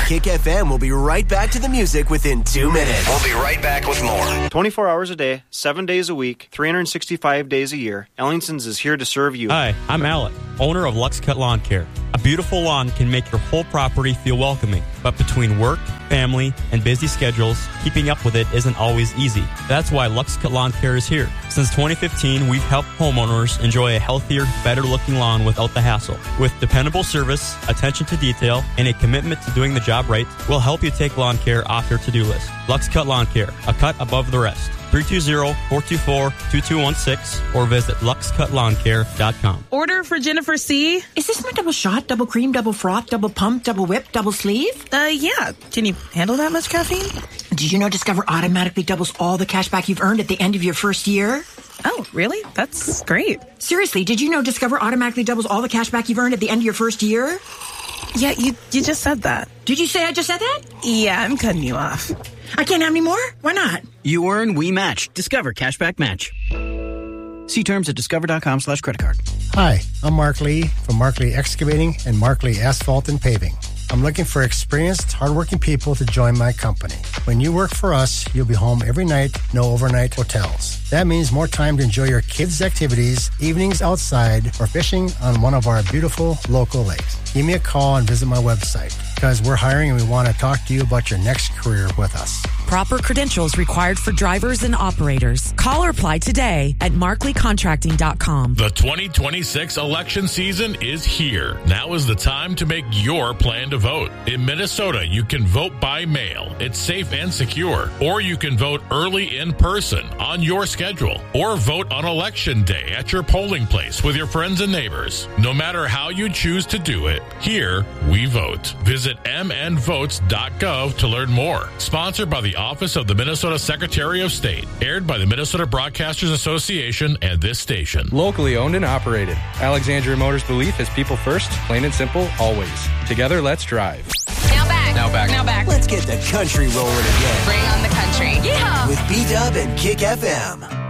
Kick FM will be right back to the music within 2 minutes. We'll be right back with more. 24 hours a day, 7 days a week, 365 days a year. Ellingson's is here to serve you. Hi, I'm Alec, owner of Lux Cut Lawn Care. A beautiful lawn can make your whole property feel welcoming, but between work, family, and busy schedules, keeping up with it isn't always easy. That's why Lux Cut Lawn Care is here. Since 2015, we've helped homeowners enjoy a healthier, better-looking lawn without the hassle. With dependable service, attention to detail, and a commitment to doing the job right, we'll help you take lawn care off your to-do list. Lux Cut Lawn Care, a cut above the rest. 320-424-2216 or visit luxcutlawncare.com. Order for Jennifer C. Is this my double shot, double cream, double froth, double pump, double whip, double sleeve? Yeah. Can you handle that much caffeine? Did you know Discover automatically doubles all the cash back you've earned at the end of your first year? Oh, really? That's great. Seriously, did you know Discover automatically doubles all the cash back you've earned at the end of your first year? Yeah, you just said that. Did you say I just said that? Yeah, I'm cutting you off. I can't have any more? Why not? You earn, we match. Discover Cashback Match. See terms at discover.com/creditcard. Hi, I'm Mark Lee from Mark Lee Excavating and Mark Lee Asphalt and Paving. I'm looking for experienced, hardworking people to join my company. When you work for us, you'll be home every night, no overnight hotels. That means more time to enjoy your kids' activities, evenings outside, or fishing on one of our beautiful local lakes. Give me a call and visit my website, because we're hiring and we want to talk to you about your next career with us. Proper credentials required for drivers and operators. Call or apply today at markleycontracting.com. The 2026 election season is here. Now is the time to make your plan to vote. In Minnesota, you can vote by mail. It's safe and secure. Or you can vote early in person on your schedule. Or vote on election day at your polling place with your friends and neighbors. No matter how you choose to do it, here we vote. Visit mnvotes.gov to learn more. Sponsored by the Office of the Minnesota Secretary of State. Aired by the Minnesota Broadcasters Association and this station. Locally owned and operated. Alexandria Motors belief is people first, plain and simple, always. Together, let's drive. Now back. Let's get the country rolling again. Bring on the country. With B-Dub and Kick FM.